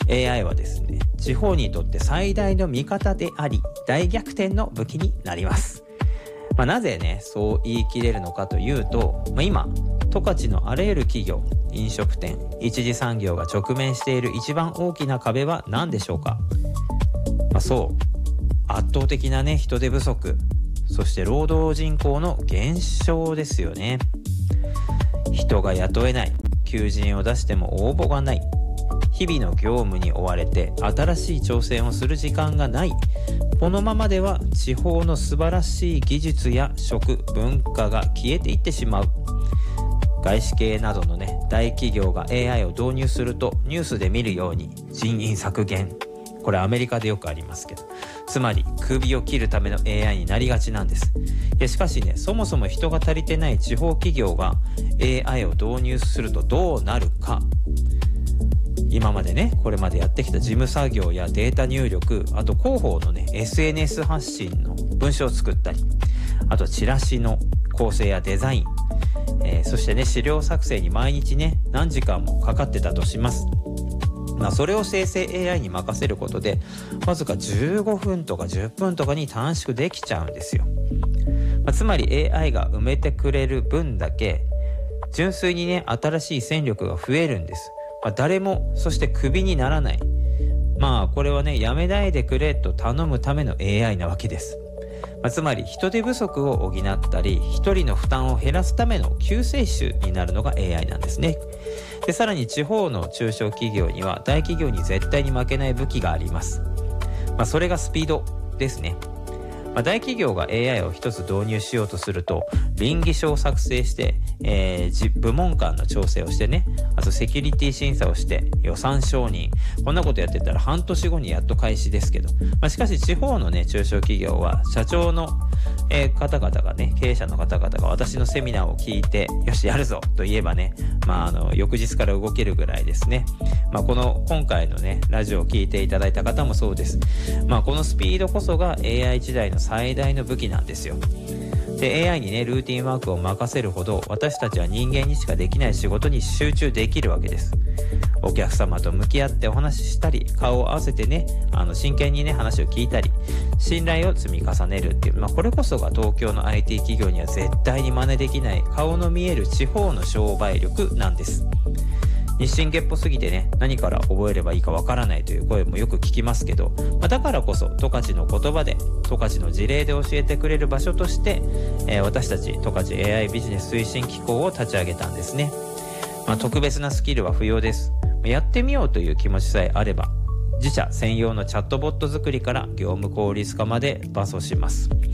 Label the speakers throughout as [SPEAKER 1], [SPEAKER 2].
[SPEAKER 1] AI はですね、地方にとって最大の味方であり、大逆転の武器になります。なぜね、そう言い切れるのかというと、今、十勝のあらゆる企業、飲食店、一次産業が直面している一番大きな壁は何でしょうか。そう、圧倒的なね、人手不足、そして労働人口の減少ですよね。人が雇えない、求人を出しても応募がない、日々の業務に追われて新しい挑戦をする時間がない。このままでは地方の素晴らしい技術や食文化が消えていってしまう。外資系などのね、大企業が AI を導入するとニュースで見るように人員削減、これアメリカでよくありますけど、つまり首を切るための AI になりがちなんです。しかしね、そもそも人が足りてない地方企業が AI を導入するとどうなるか。今までね、これまでやってきた事務作業やデータ入力、あと広報のね SNS 発信の文章を作ったり、あとチラシの構成やデザイン、そしてね、資料作成に毎日ね、何時間もかかってたとします。それを生成 AI に任せることで、わずか15分とか10分とかに短縮できちゃうんですよ。つまり AI が埋めてくれる分だけ、純粋にね、新しい戦力が増えるんです。誰もそしてクビにならない。これはね、やめないでくれと頼むための AI なわけです。つまり人手不足を補ったり、一人の負担を減らすための救世主になるのが AI なんですね。で、さらに地方の中小企業には大企業に絶対に負けない武器があります。それがスピードですね。大企業が AI を一つ導入しようとすると、稟議書を作成して、部門間の調整をしてね、あとセキュリティ審査をして予算承認、こんなことやってたら半年後にやっと開始ですけど、しかし地方のね、中小企業は社長の、方々がね、経営者の方々が私のセミナーを聞いて、よしやるぞと言えばね、翌日から動けるぐらいですね。今回のね、ラジオを聞いていただいた方もそうです。このスピードこそが AI 時代の最大の武器なんですよ。で、AI にね、ルーティンワークを任せるほど、私たちは人間にしかできない仕事に集中できるわけです。お客様と向き合ってお話ししたり、顔を合わせてね、真剣にね、話を聞いたり、信頼を積み重ねるっていう、これこそが東京の IT 企業には絶対に真似できない顔の見える地方の商売力なんです。日進月歩すぎてね、何から覚えればいいかわからないという声もよく聞きますけど、だからこそ十勝の言葉で、十勝の事例で教えてくれる場所として、私たち十勝 AI ビジネス推進機構を立ち上げたんですね。特別なスキルは不要です。やってみようという気持ちさえあれば、自社専用のチャットボット作りから業務効率化まで伴走します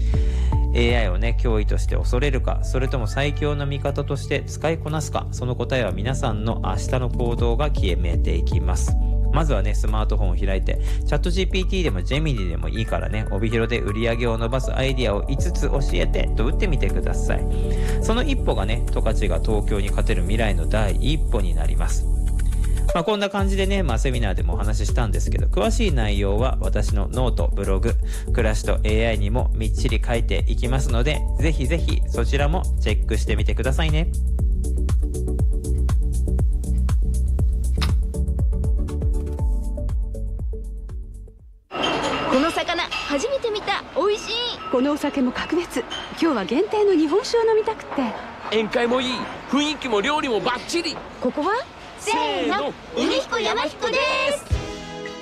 [SPEAKER 1] 。AI をね、脅威として恐れるか、それとも最強の味方として使いこなすか、その答えは皆さんの明日の行動が決めていきます。まずはね、スマートフォンを開いて、チャット GPT でもジェミニでもいいからね、帯広で売り上げを伸ばすアイディアを5つ教えてと打ってみてください。その一歩がね、十勝が東京に勝てる未来の第一歩になります。こんな感じでね、セミナーでもお話ししたんですけど、詳しい内容は私のノート、ブログ、暮らしと AI にもみっちり書いていきますので、ぜひぜひそちらもチェックしてみてくださいね。
[SPEAKER 2] この魚初めて見た。美味しい。
[SPEAKER 3] このお酒も格別。今日は限定の日本酒を飲みたくて。
[SPEAKER 4] 宴会もいい、雰囲気も料理もバッチリ。
[SPEAKER 2] ここは
[SPEAKER 4] せーの、海彦山彦です。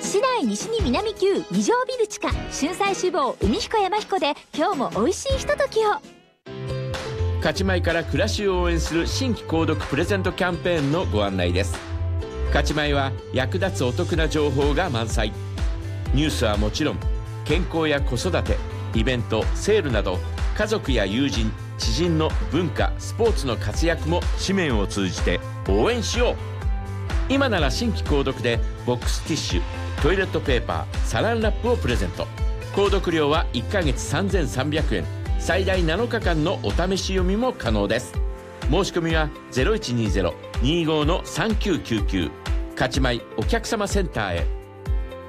[SPEAKER 2] 市内西に南9、二条ビル地下、春菜志望海彦山彦で今日も美味しいひとときを。
[SPEAKER 4] 勝ち米から暮らしを応援する新規購読プレゼントキャンペーンのご案内です。勝ち米は役立つお得な情報が満載。ニュースはもちろん、健康や子育て、イベント、セールなど家族や友人、知人の文化、スポーツの活躍も紙面を通じて応援しよう。今なら新規購読でボックスティッシュ、トイレットペーパー、サランラップをプレゼント。購読料は1ヶ月3300円、最大7日間のお試し読みも可能です。申し込みは 0120-25-3999 勝ち米お客様センターへ。